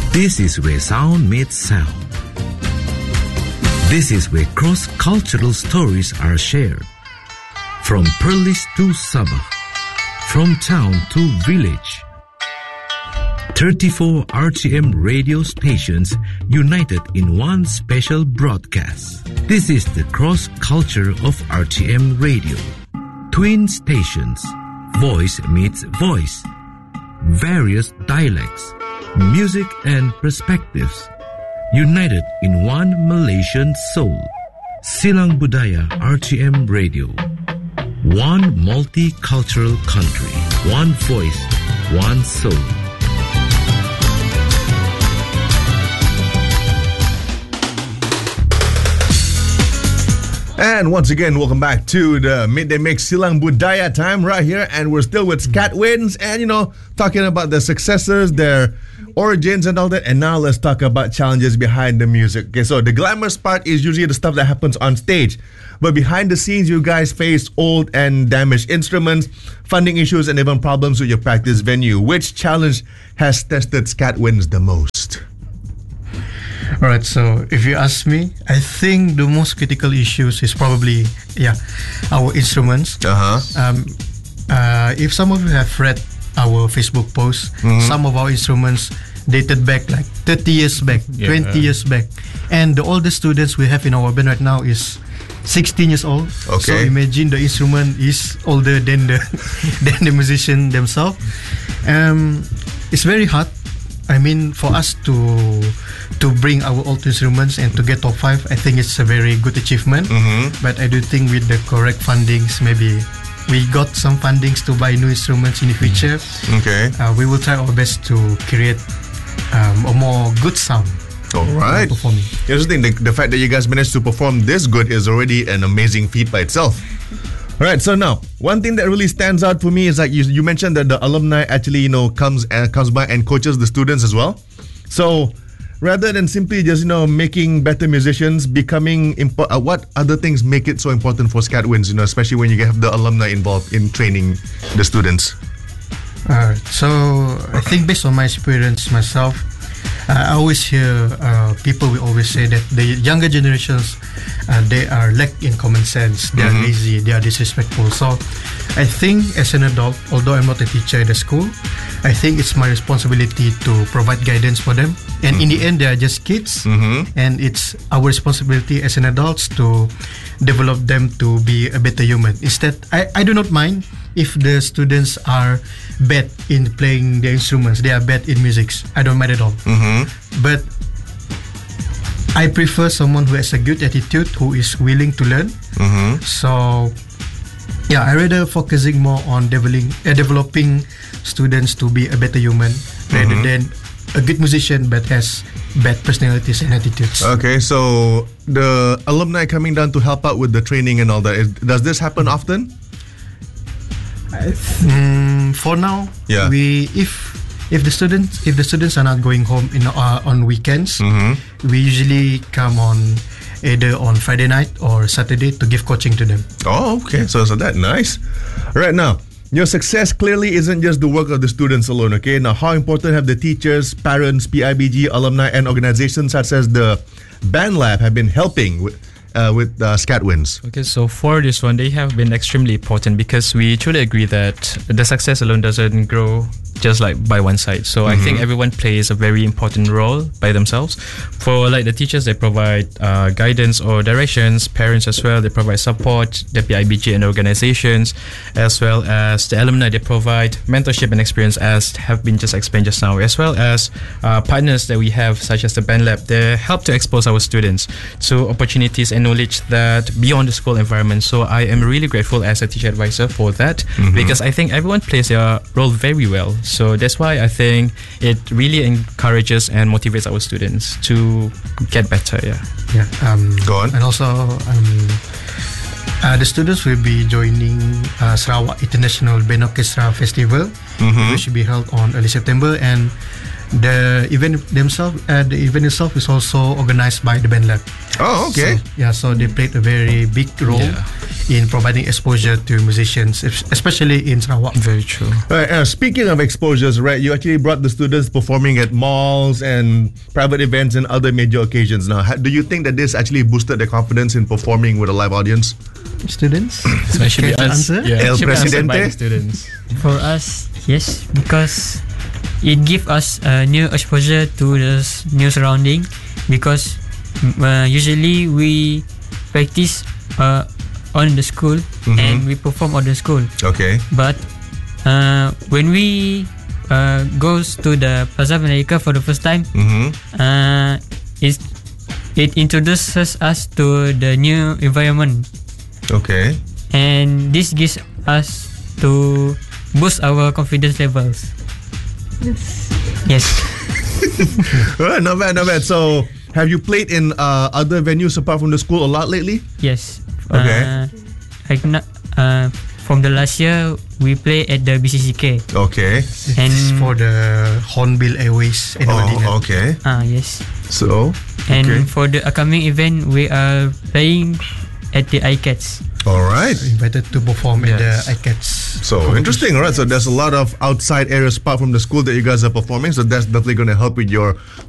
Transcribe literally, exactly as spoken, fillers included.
This is where sound meets sound. This is where cross-cultural stories are shared. From Perlis to Sabah, from town to village. thirty-four R T M radio stations united in one special broadcast. This is the cross-culture of R T M radio. Twin stations, voice meets voice. Various dialects, music and perspectives, united in one Malaysian soul. Silang Budaya R T M Radio. One multicultural country, one voice, one soul. And once again, welcome back to the Midday Mix Silang Budaya time right here. And we're still with Skatwinds and, you know, talking about their successes, their origins and all that. And now let's talk about challenges behind the music. Okay, so the glamorous part is usually the stuff that happens on stage. But behind the scenes, you guys face old and damaged instruments, funding issues, and even problems with your practice venue. Which challenge has tested Skatwinds the most? Alright, so if you ask me, I think the most critical issues is probably, yeah, our instruments. Uh-huh. Um, uh, if some of you have read our Facebook post, mm-hmm. some of our instruments dated back like thirty years back, yeah. twenty years back. And the oldest students we have in our band right now is sixteen years old. Okay. So imagine the instrument is older than the than the musician themselves. Um, it's very hard. I mean, for us to to bring our old instruments and to get top five, I think it's a very good achievement. Mm-hmm. But I do think with the correct fundings, maybe we got some fundings to buy new instruments in the future. Okay. Uh, we will try our best to create um, a more good sound. All right. Performing. Here's the thing: the, the fact that you guys managed to perform this good is already an amazing feat by itself. All right, so now one thing that really stands out for me is like you, you mentioned that the alumni actually, you know, comes and comes by and coaches the students as well. So rather than simply just, you know, making better musicians, becoming impo- uh, what other things make it so important for Skatwinds, you know, especially when you have the alumni involved in training the students? Uh, so I think based on my experience myself, uh, I always hear uh, people will always say that the younger generations, uh, they are lack in common sense, they mm-hmm. are lazy, they are disrespectful. So I think as an adult, although I'm not a teacher at the school, I think it's my responsibility to provide guidance for them. And mm-hmm. in the end, they are just kids. Mm-hmm. And it's our responsibility as an adults to develop them to be a better human. Instead, I, I do not mind if the students are bad in playing the instruments, they are bad in music. I don't mind at all. Mm-hmm. But I prefer someone who has a good attitude, who is willing to learn. Mm-hmm. So, yeah, I rather focusing more on developing, uh, developing students to be a better human mm-hmm. rather than a good musician but has bad personalities and attitudes. Okay, so the alumni coming down to help out with the training and all that, is, does this happen often? Mm, for now, yeah. we if if the students if the students are not going home in uh, on weekends, mm-hmm. we usually come on either on Friday night or Saturday to give coaching to them. Oh, okay. So so that nice. Right now, your success clearly isn't just the work of the students alone. Okay. Now, how important have the teachers, parents, P I B G, alumni, and organizations such as the Band Lab have been helping with? Uh, with uh, Skatwinds? Okay, so for this one, they have been extremely important because we truly agree that the success alone doesn't grow just like by one side. So mm-hmm. I think everyone plays a very important role by themselves. For like the teachers, they provide uh, guidance or directions. Parents as well, they provide support. The P I B G and organizations, as well as the alumni, they provide mentorship and experience, as have been just explained just now, as well as uh, partners that we have, such as the Band Lab. They help to expose our students to opportunities and knowledge that beyond the school environment. So I am really grateful as a teacher advisor for that mm-hmm. because I think everyone plays their role very well. So that's why I think it really encourages and motivates our students to get better. Yeah. Yeah. Um, Go on. And also, um, uh, the students will be joining uh, Sarawak International Band Orchestra Festival, mm-hmm. which will be held on early September, and the event themselves, uh, the event itself is also organized by the Band Lab. Oh, okay. So, yeah, so they played a very big role yeah. in providing exposure to musicians, es- especially in Sarawak. Very true. Right, uh, speaking of exposures, right, you actually brought the students performing at malls and private events and other major occasions. Now, ha- do you think that this actually boosted their confidence in performing with a live audience? Students, Especially Care to us. answer? Yeah, El should be answered by Presidente? the students. For us, yes, because it gives us a new exposure to the s- new surrounding. Because uh, usually we practice uh, on the school and we perform on the school. Okay. But uh, when we uh, goes to the Plaza America for the first time, Mm-hmm. uh, it it introduces us to the new environment, Okay. and this gives us to boost our confidence levels. Yes. Alright, not bad, not bad. So, have you played in uh, other venues apart from the school a lot lately? Yes. Okay. Uh, like na- uh, from the last year, we play at the B C C K. Okay. And It's for the Hornbill Airways annual dinner. Oh, okay. ah yes. So, And okay. for the upcoming event, we are playing at the I C A T S. All right. Invited to perform at Yes. the I C A T S. So interesting, all right. So there's a lot of outside areas apart from the school that you guys are performing. So that's definitely going to help with your